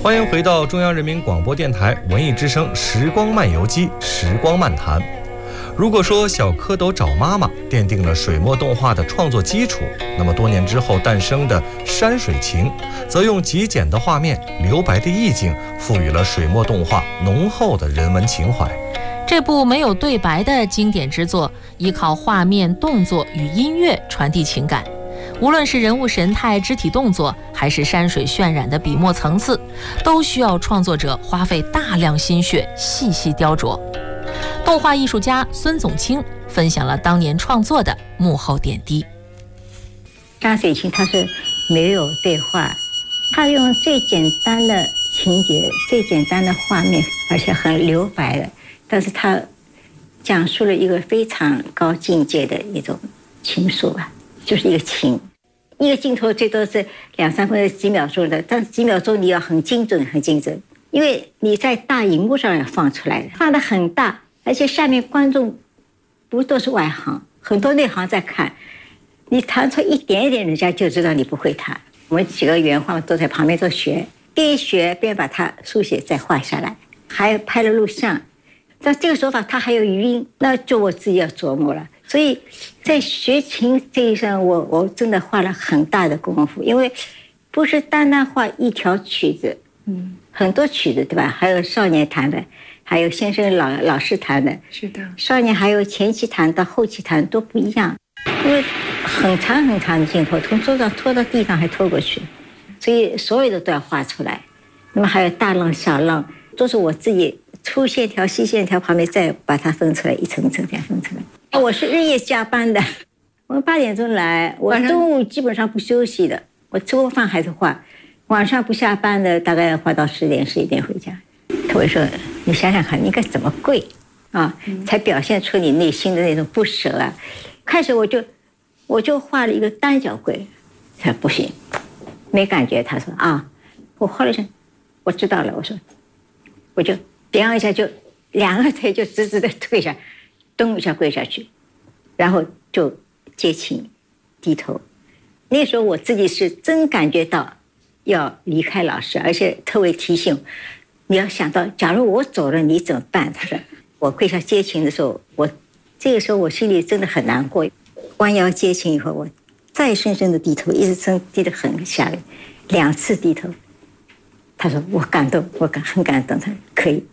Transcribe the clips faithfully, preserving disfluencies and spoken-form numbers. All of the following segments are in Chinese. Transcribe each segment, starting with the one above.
欢迎回到中央人民广播电台文艺之声时光漫游记时光漫谈。如果说小蝌蚪找妈妈奠定了水墨动画的创作基础，那么多年之后诞生的山水情则用极简的画面、留白的意境赋予了水墨动画浓厚的人文情怀。 这部没有对白的经典之作，依靠画面、动作与音乐传递情感。无论是人物神态、肢体动作，还是山水渲染的笔墨层次，都需要创作者花费大量心血，细细雕琢。动画艺术家孙总清分享了当年创作的幕后点滴。 山水情它是没有对话，它用最简单的情节、最简单的画面，而且很留白的，但是它讲述了一个非常高境界的一种情愫吧，就是一个情。一个镜头最多是两三分钟、几秒钟的，但是几秒钟你要很精准、很精准，因为你在大荧幕上要放出来的，放得很大，而且下面观众不都是外行，很多内行在看，你弹出一点点，人家就知道你不会弹。我们几个原画都在旁边做学，边学边把它书写再画下来，还拍了录像。但这个手法它还有语音，那就我自己要琢磨了。所以在学琴这一上，我我真的花了很大的功夫，因为不是单单画一条曲子，嗯，很多曲子对吧？还有少年弹的，还有先生老老师弹的， 是的， 少年还有前期弹到后期弹都不一样，因为很长很长的镜头，从桌上拖到地上还拖过去，所以所有的都要画出来。那么还有大浪小浪，都是我自己粗线条细线条旁边再把它分出来，一层一层这样分出来。我是日夜加班的，我们八点钟来，我中午基本上不休息的，我吃过饭还是画，晚上不下班的大概要画到十点十一点回家。他会说你想想看应该怎么跪啊，才表现出你内心的那种不舍啊。开始我就我就画了一个单脚跪，他说不行，没感觉。他说啊，我画了一下，我知道了。我说我就别一下就两个腿就直直的退下，咚一下跪下去，然后就接琴低头。那时候我自己是真感觉到要离开老师，而且特别提醒你要想到假如我走了你怎么办。他说我跪下接琴的时候，我这个时候我心里真的很难过。弯腰接琴以后，我再深深的低头，一直深低得很下来，两次低头。他说我感动，我感很感动。他说可以。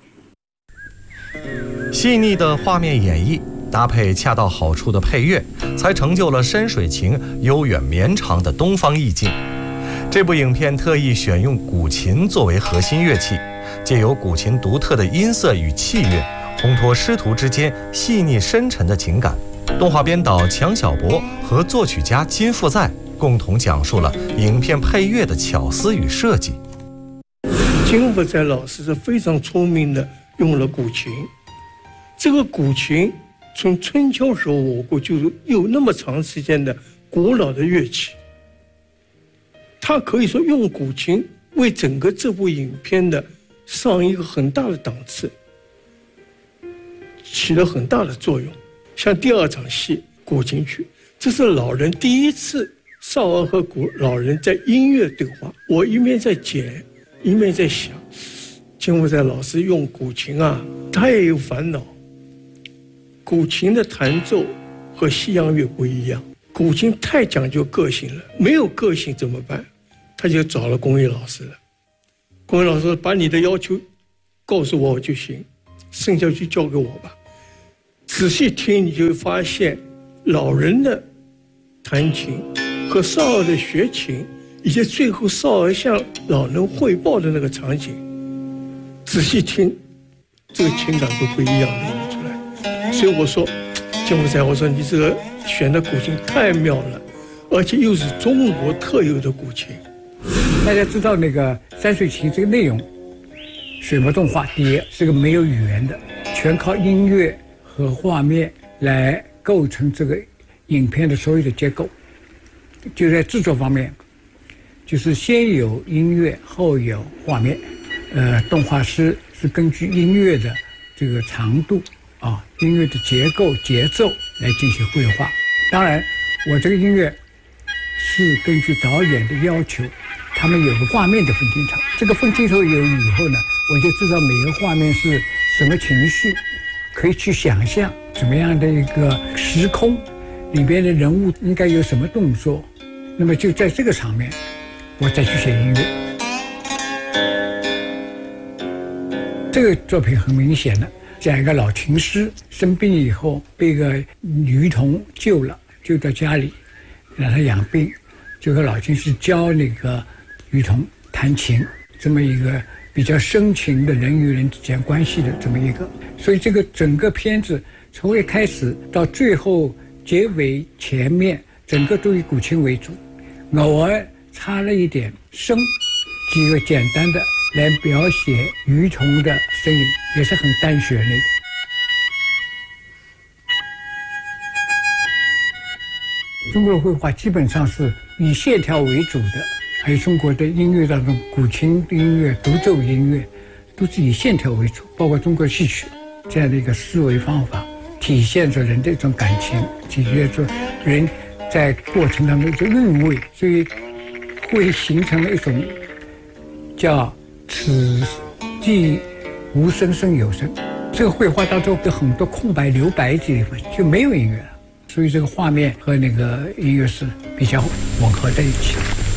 细腻的画面演绎搭配恰到好处的配乐，才成就了山水情悠远绵长的东方意境。这部影片特意选用古琴作为核心乐器，借由古琴独特的音色与器乐，烘托师徒之间细腻深沉的情感。动画编导强小博和作曲家金富在共同讲述了影片配乐的巧思与设计。 金富在老师是非常聪明的，用了古琴。这个古琴从春秋时候我国就有那么长时间的古老的乐器，他可以说用古琴为整个这部影片的上一个很大的档次，起了很大的作用。像第二场戏古琴曲，这是老人第一次少儿和古老人在音乐对话。我一面在剪，一面在想，金富在老师用古琴啊，他也有烦恼。古琴的弹奏和西洋乐不一样，古琴太讲究个性了，没有个性怎么办？他就找了龚毅老师了。龚毅老师说把你的要求告诉我就行，剩下就交给我吧。仔细听你就会发现，老人的弹琴和少儿的学琴，以及最后少儿向老人汇报的那个场景，仔细听这个情感都不一样的出来。所以我说金富在，我说你这个选的古琴太妙了，而且又是中国特有的古琴。 大家知道那个山水情这个内容，水墨动画第一是个没有语言的，全靠音乐和画面来构成这个影片的所有的结构。就在制作方面，就是先有音乐后有画面，呃，动画师是根据音乐的这个长度啊，音乐的结构节奏来进行绘画。当然我这个音乐是根据导演的要求， 他们有个画面的分镜头，这个分镜头有以后呢，我就知道每个画面是什么情绪，可以去想象怎么样的一个时空里边的人物应该有什么动作，那么就在这个场面我再去写音乐。这个作品很明显的讲一个老琴师生病以后被一个女童救了，救到家里让他养病，就和老琴师教那个女童弹琴，这么一个比较深情的人与人之间关系的这么一个。所以这个整个片子从一开始到最后结尾前面整个都以古琴为主，偶尔插了一点声，几个简单的来描写鱼虫的声音，也是很单旋律的。中国的绘画基本上是以线条为主的，还有中国的音乐当中，古琴音乐、独奏音乐都是以线条为主，包括中国戏曲这样的一个思维方法，体现着人的一种感情，体现着人在过程当中的韵味，所以会形成了一种叫此即无声胜有声。这个绘画当中有很多空白留白的地方，就没有音乐了，所以这个画面和那个音乐是比较吻合在一起的。